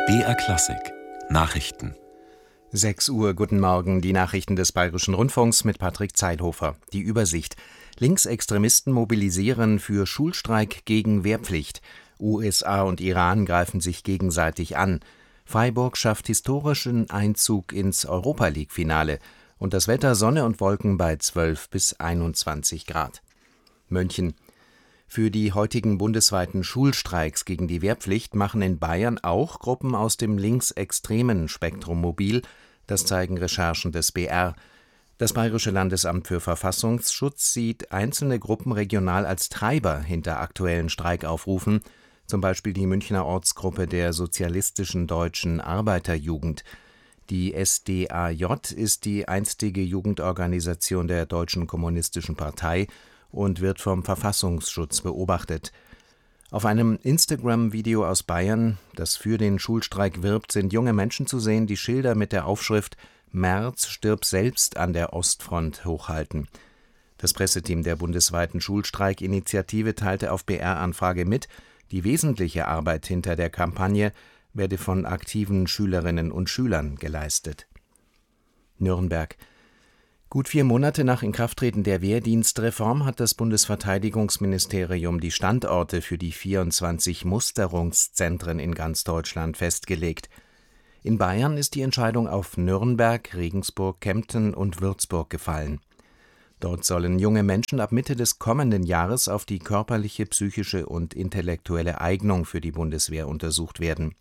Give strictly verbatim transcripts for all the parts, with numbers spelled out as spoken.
B R Klassik Nachrichten. sechs Uhr, guten Morgen, die Nachrichten des Bayerischen Rundfunks mit Patrick Zeilhofer. Die Übersicht. Linksextremisten mobilisieren für Schulstreik gegen Wehrpflicht. U S A und Iran greifen sich gegenseitig an. Freiburg schafft historischen Einzug ins Europa-League-Finale. Und das Wetter: Sonne und Wolken bei zwölf bis einundzwanzig Grad. München. Für die heutigen bundesweiten Schulstreiks gegen die Wehrpflicht machen in Bayern auch Gruppen aus dem linksextremen Spektrum mobil. Das zeigen Recherchen des B R. Das Bayerische Landesamt für Verfassungsschutz sieht einzelne Gruppen regional als Treiber hinter aktuellen Streikaufrufen, zum Beispiel die Münchner Ortsgruppe der Sozialistischen Deutschen Arbeiterjugend. Die S D A J ist die einstige Jugendorganisation der Deutschen Kommunistischen Partei und wird vom Verfassungsschutz beobachtet. Auf einem Instagram-Video aus Bayern, das für den Schulstreik wirbt, sind junge Menschen zu sehen, die Schilder mit der Aufschrift »Merz stirb selbst an der Ostfront« hochhalten. Das Presseteam der bundesweiten Schulstreikinitiative teilte auf B R-Anfrage mit, die wesentliche Arbeit hinter der Kampagne werde von aktiven Schülerinnen und Schülern geleistet. Nürnberg. Gut vier Monate nach Inkrafttreten der Wehrdienstreform hat das Bundesverteidigungsministerium die Standorte für die vierundzwanzig Musterungszentren in ganz Deutschland festgelegt. In Bayern ist die Entscheidung auf Nürnberg, Regensburg, Kempten und Würzburg gefallen. Dort sollen junge Menschen ab Mitte des kommenden Jahres auf die körperliche, psychische und intellektuelle Eignung für die Bundeswehr untersucht werden.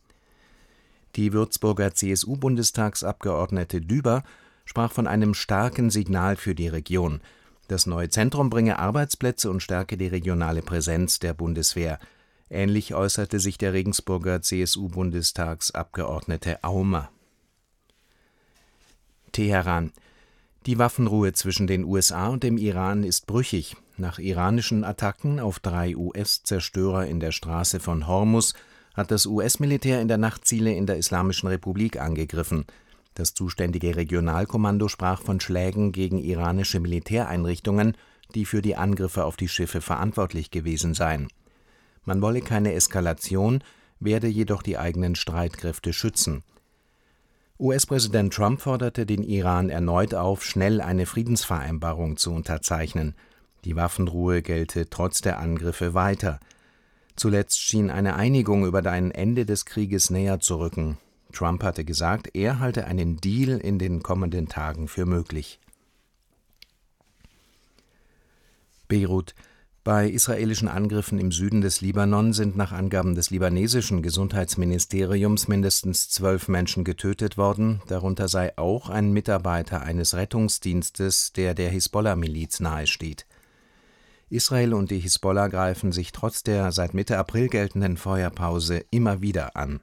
Die Würzburger C S U-Bundestagsabgeordnete Düber sprach von einem starken Signal für die Region. Das neue Zentrum bringe Arbeitsplätze und stärke die regionale Präsenz der Bundeswehr. Ähnlich äußerte sich der Regensburger C S U-Bundestagsabgeordnete Aumer. Teheran. Die Waffenruhe zwischen den U S A und dem Iran ist brüchig. Nach iranischen Attacken auf drei U S-Zerstörer in der Straße von Hormuz hat das U S-Militär in der Nacht Ziele in der Islamischen Republik angegriffen. Das zuständige Regionalkommando sprach von Schlägen gegen iranische Militäreinrichtungen, die für die Angriffe auf die Schiffe verantwortlich gewesen seien. Man wolle keine Eskalation, werde jedoch die eigenen Streitkräfte schützen. U S-Präsident Trump forderte den Iran erneut auf, schnell eine Friedensvereinbarung zu unterzeichnen. Die Waffenruhe gelte trotz der Angriffe weiter. Zuletzt schien eine Einigung über ein Ende des Krieges näher zu rücken. Trump hatte gesagt, er halte einen Deal in den kommenden Tagen für möglich. Beirut. Bei israelischen Angriffen im Süden des Libanon sind nach Angaben des libanesischen Gesundheitsministeriums mindestens zwölf Menschen getötet worden, darunter sei auch ein Mitarbeiter eines Rettungsdienstes, der der Hisbollah-Miliz nahesteht. Israel und die Hisbollah greifen sich trotz der seit Mitte April geltenden Feuerpause immer wieder an.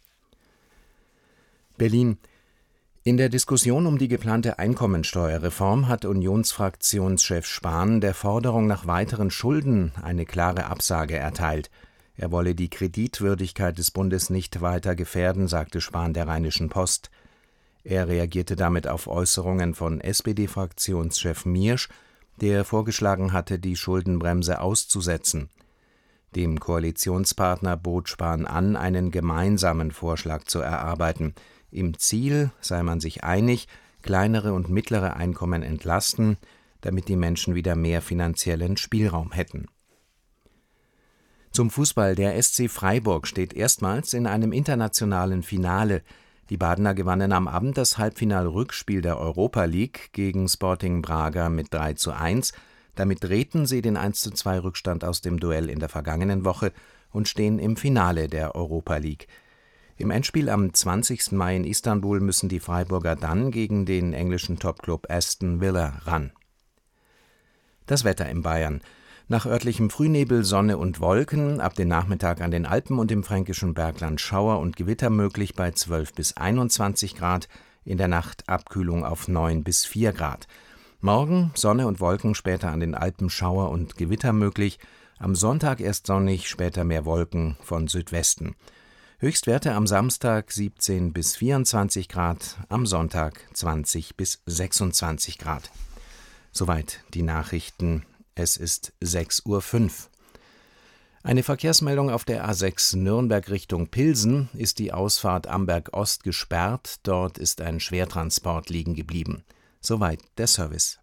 Berlin. In der Diskussion um die geplante Einkommensteuerreform hat Unionsfraktionschef Spahn der Forderung nach weiteren Schulden eine klare Absage erteilt. Er wolle die Kreditwürdigkeit des Bundes nicht weiter gefährden, sagte Spahn der Rheinischen Post. Er reagierte damit auf Äußerungen von S P D-Fraktionschef Miersch, der vorgeschlagen hatte, die Schuldenbremse auszusetzen. Dem Koalitionspartner bot Spahn an, einen gemeinsamen Vorschlag zu erarbeiten. Im Ziel sei man sich einig, kleinere und mittlere Einkommen entlasten, damit die Menschen wieder mehr finanziellen Spielraum hätten. Zum Fußball: Der S C Freiburg steht erstmals in einem internationalen Finale. Die Badener gewannen am Abend das Halbfinal-Rückspiel der Europa League gegen Sporting Braga mit drei zu eins. Damit drehten sie den eins zu zwei Rückstand aus dem Duell in der vergangenen Woche und stehen im Finale der Europa League. Im Endspiel am zwanzigsten Mai in Istanbul müssen die Freiburger dann gegen den englischen Topclub Aston Villa ran. Das Wetter in Bayern. Nach örtlichem Frühnebel Sonne und Wolken, ab dem Nachmittag an den Alpen und im fränkischen Bergland Schauer und Gewitter möglich bei zwölf bis einundzwanzig Grad, in der Nacht Abkühlung auf neun bis vier Grad. Morgen Sonne und Wolken, später an den Alpen Schauer und Gewitter möglich, am Sonntag erst sonnig, später mehr Wolken von Südwesten. Höchstwerte am Samstag siebzehn bis vierundzwanzig Grad, am Sonntag zwanzig bis sechsundzwanzig Grad. Soweit die Nachrichten. Es ist sechs Uhr fünf. Eine Verkehrsmeldung auf der A sechs Nürnberg Richtung Pilsen ist die Ausfahrt Amberg Ost gesperrt. Dort ist ein Schwertransport liegen geblieben. Soweit der Service.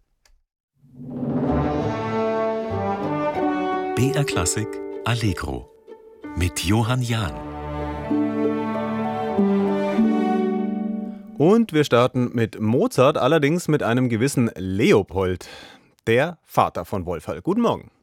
B R Klassik Allegro mit Johann Jahn. Und wir starten mit Mozart, allerdings mit einem gewissen Leopold, der Vater von Wolferl. Guten Morgen.